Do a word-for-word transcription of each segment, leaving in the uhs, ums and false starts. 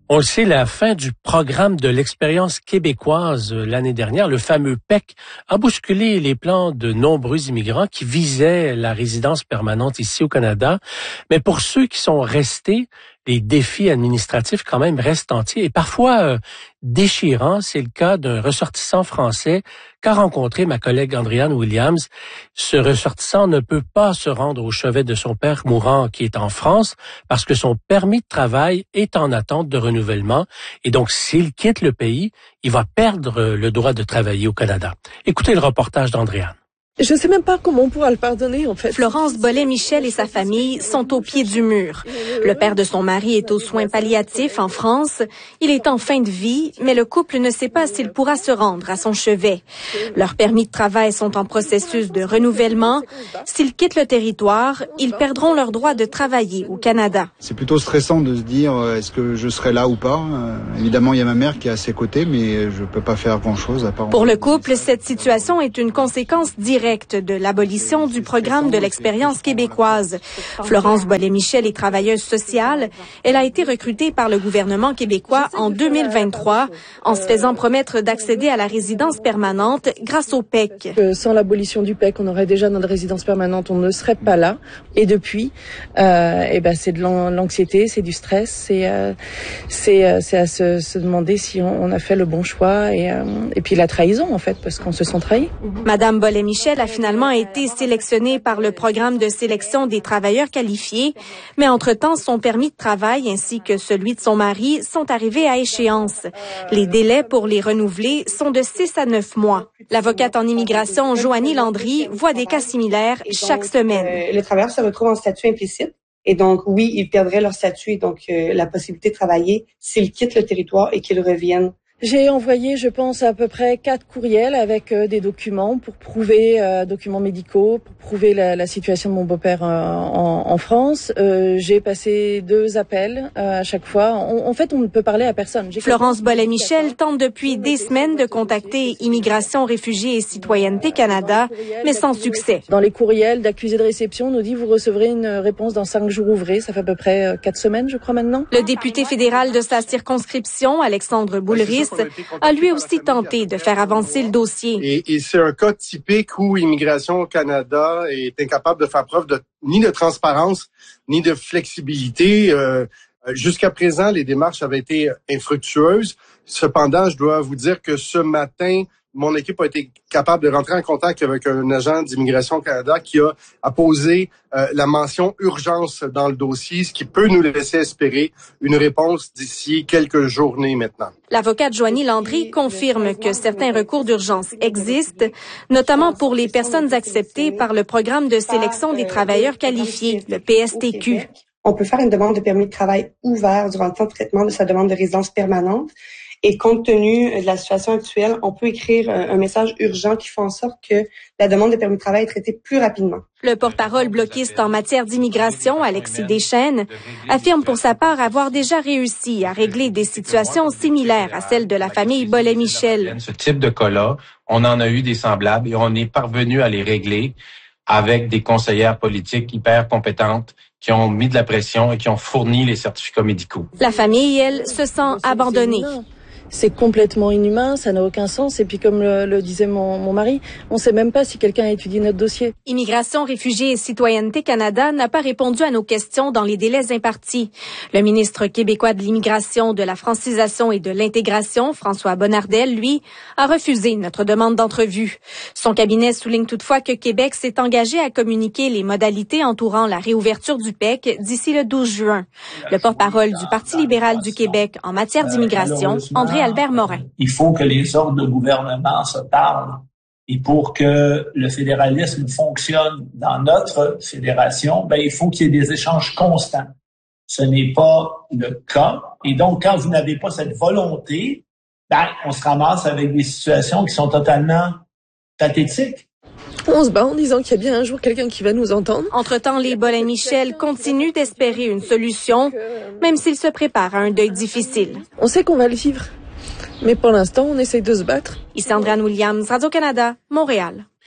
On le sait, la fin du programme de l'expérience québécoise l'année dernière, le fameux P E C, a bousculé les plans de nombreux immigrants qui visaient la résidence permanente ici au Canada. Mais pour ceux qui sont restés, les défis administratifs quand même restent entiers et parfois euh, déchirants. C'est le cas d'un ressortissant français qu'a rencontré ma collègue Andréane Williams. Ce ressortissant ne peut pas se rendre au chevet de son père mourant qui est en France parce que son permis de travail est en attente de renouvellement. Et donc, s'il quitte le pays, il va perdre le droit de travailler au Canada. Écoutez le reportage d'Andréane. Je ne sais même pas comment on pourra le pardonner, en fait. Florence Bollet-Michel et sa famille sont au pied du mur. Le père de son mari est aux soins palliatifs en France. Il est en fin de vie, mais le couple ne sait pas s'il pourra se rendre à son chevet. Leurs permis de travail sont en processus de renouvellement. S'ils quittent le territoire, ils perdront leur droit de travailler au Canada. C'est plutôt stressant de se dire, est-ce que je serai là ou pas? Euh, évidemment, il y a ma mère qui est à ses côtés, mais je ne peux pas faire grand-chose à part... Pour le couple, cette situation est une conséquence directe de l'abolition du programme de l'expérience québécoise. Florence Bollet-Michel est travailleuse sociale. Elle a été recrutée par le gouvernement québécois en deux mille vingt-trois en se faisant promettre d'accéder à la résidence permanente grâce au P E C. Euh, sans l'abolition du P E C, on aurait déjà notre résidence permanente, on ne serait pas là. Et depuis, euh, eh ben c'est de l'anxiété, c'est du stress, c'est euh, c'est euh, c'est à se, se demander si on, on a fait le bon choix et euh, et puis la trahison en fait, parce qu'on se sent trahi. Madame Bollet-Michel a finalement été sélectionnée par le programme de sélection des travailleurs qualifiés, mais entre-temps, son permis de travail ainsi que celui de son mari sont arrivés à échéance. Les délais pour les renouveler sont de six à neuf mois. L'avocate en immigration, Joanie Landry, voit des cas similaires chaque semaine. Euh, les travailleurs se retrouvent en statut implicite. Et donc, oui, ils perdraient leur statut et donc euh, la possibilité de travailler s'ils quittent le territoire et qu'ils reviennent. J'ai envoyé, je pense, à peu près quatre courriels avec euh, des documents pour prouver, euh, documents médicaux, pour prouver la, la situation de mon beau-père euh, en, en France. Euh, j'ai passé deux appels euh, à chaque fois. On, en fait, on ne peut parler à personne. Florence Bollet-Michel tente depuis des semaines de contacter Immigration, Réfugiés et Citoyenneté Canada, mais sans succès. Dans les courriels d'accusés de réception, on nous dit vous recevrez une réponse dans cinq jours ouvrés. Ça fait à peu près quatre semaines, je crois, maintenant. Le député fédéral de sa circonscription, Alexandre Boulris, a lui aussi tenté de faire avancer le dossier. Et, et c'est un cas typique où Immigration Canada est incapable de faire preuve de ni de transparence ni de flexibilité. Euh, jusqu'à présent, les démarches avaient été infructueuses. Cependant, je dois vous dire que ce matin, mon équipe a été capable de rentrer en contact avec un agent d'Immigration Canada qui a apposé euh, la mention urgence dans le dossier, ce qui peut nous laisser espérer une réponse d'ici quelques journées maintenant. L'avocate Joanie Landry confirme que certains recours d'urgence existent, notamment pour les personnes acceptées par le programme de sélection des travailleurs qualifiés, le P S T Q. On peut faire une demande de permis de travail ouvert durant le temps de traitement de sa demande de résidence permanente. Et compte tenu de la situation actuelle, on peut écrire un message urgent qui fait en sorte que la demande de permis de travail est traitée plus rapidement. Le porte-parole bloquiste en matière d'immigration, Alexis Deschênes, affirme pour sa part avoir déjà réussi à régler des situations similaires à celles de la famille Bollet-Michel. Ce type de cas-là, on en a eu des semblables et on est parvenu à les régler avec des conseillères politiques hyper compétentes qui ont mis de la pression et qui ont fourni les certificats médicaux. La famille, elle, se sent abandonnée. C'est complètement inhumain, ça n'a aucun sens. Et puis comme le, le disait mon, mon mari, on ne sait même pas si quelqu'un a étudié notre dossier. Immigration, Réfugiés et Citoyenneté Canada n'a pas répondu à nos questions dans les délais impartis. Le ministre québécois de l'Immigration, de la Francisation et de l'Intégration, François Bonnardel, lui, a refusé notre demande d'entrevue. Son cabinet souligne toutefois que Québec s'est engagé à communiquer les modalités entourant la réouverture du P E C d'ici le douze juin. Le porte-parole du Parti libéral du Québec en matière d'immigration, André Albert Morin. Il faut que les ordres de gouvernement se parlent. Et pour que le fédéralisme fonctionne dans notre fédération, ben, il faut qu'il y ait des échanges constants. Ce n'est pas le cas. Et donc, quand vous n'avez pas cette volonté, ben, on se ramasse avec des situations qui sont totalement pathétiques. On se bat en disant qu'il y a bien un jour quelqu'un qui va nous entendre. Entre-temps, les Bollet-Michel continuent d'espérer une solution, même s'ils se préparent à un deuil difficile. On sait qu'on va le vivre. Mais pour l'instant, on essaye de se battre. Ici Andréane Williams, Radio-Canada, Montréal.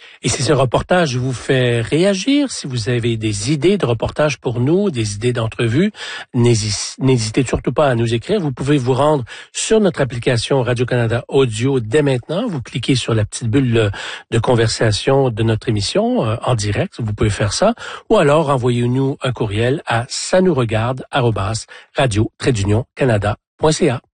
Et si ce reportage vous fait réagir, si vous avez des idées de reportages pour nous, des idées d'entrevues, n'hésitez surtout pas à nous écrire. Vous pouvez vous rendre sur notre application Radio-Canada Audio dès maintenant. Vous cliquez sur la petite bulle de conversation de notre émission euh, en direct. Vous pouvez faire ça. Ou alors envoyez-nous un courriel à ça nous regarde arobase radio trait d'union canada point c a.